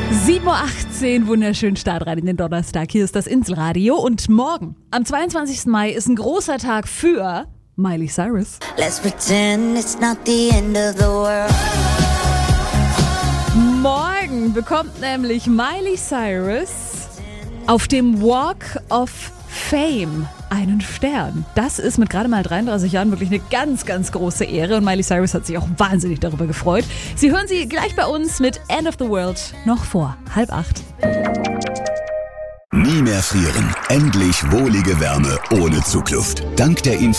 7:18 Uhr, wunderschönen Start rein in den Donnerstag. Hier ist das Inselradio und morgen, am 22. Mai, ist ein großer Tag für Miley Cyrus. Let's pretend it's not the end of the world. Morgen bekommt nämlich Miley Cyrus auf dem Walk of Fame einen Stern. Das ist mit gerade mal 33 Jahren wirklich eine ganz, ganz große Ehre und Miley Cyrus hat sich auch wahnsinnig darüber gefreut. Sie hören sie gleich bei uns mit End of the World noch vor 7:30. Nie mehr frieren. Endlich wohlige Wärme ohne Zugluft. Dank der